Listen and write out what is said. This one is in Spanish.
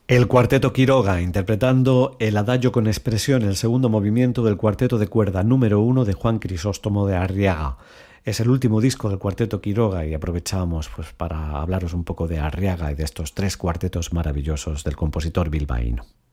El Cuarteto Quiroga, interpretando el Adagio con expresión, el segundo movimiento del cuarteto de cuerda número 1 de Juan Crisóstomo de Arriaga. Es el último disco del Cuarteto Quiroga y aprovechamos para hablaros un poco de Arriaga y de estos tres cuartetos maravillosos del compositor bilbaíno.